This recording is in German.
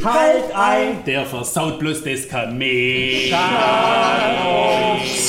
Halt ein! Der versaut bloß das Kamel. Schaut euch